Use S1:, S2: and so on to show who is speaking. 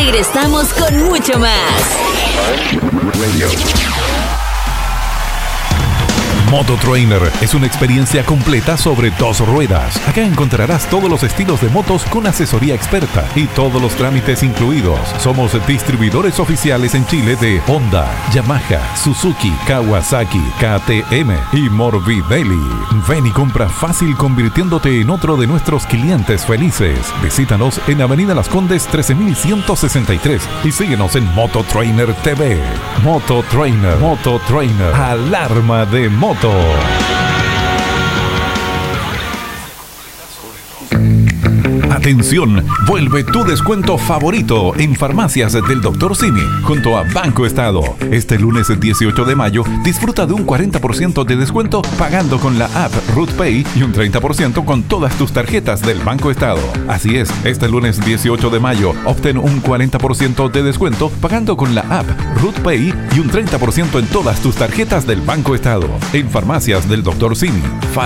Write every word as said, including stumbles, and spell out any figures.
S1: Regresamos con mucho más.
S2: Mototrainer es una experiencia completa sobre dos ruedas. Acá encontrarás todos los estilos de motos con asesoría experta y todos los trámites incluidos. Somos distribuidores oficiales en Chile de Honda, Yamaha, Suzuki, Kawasaki, K T M y Morbidelli. Ven y compra fácil convirtiéndote en otro de nuestros clientes felices. Visítanos en Avenida Las Condes trece mil ciento sesenta y tres y síguenos en Mototrainer T V. Mototrainer, Mototrainer, alarma de moto. Atención, vuelve tu descuento favorito en farmacias del doctor Simi junto a Banco Estado. Este lunes dieciocho de mayo disfruta de un cuarenta por ciento de descuento pagando con la app RootPay y un treinta por ciento con todas tus tarjetas del Banco Estado. Así es, este lunes dieciocho de mayo obtén un cuarenta por ciento de descuento pagando con la app RootPay y un treinta por ciento en todas tus tarjetas del Banco Estado en farmacias del doctor Simi.